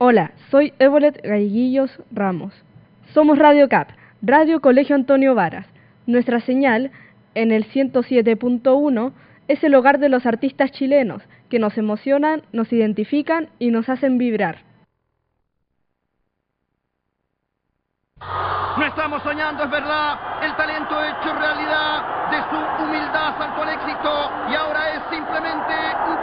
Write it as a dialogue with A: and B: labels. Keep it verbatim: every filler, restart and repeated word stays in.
A: Hola, soy Evolet Galleguillos Ramos. Somos Radio C A P, Radio Colegio Antonio Varas. Nuestra señal, en el ciento siete punto uno, es el hogar de los artistas chilenos, que nos emocionan, nos identifican y nos hacen vibrar.
B: No estamos soñando, es verdad, el talento hecho realidad, de su humildad saltó al éxito y ahora es simplemente un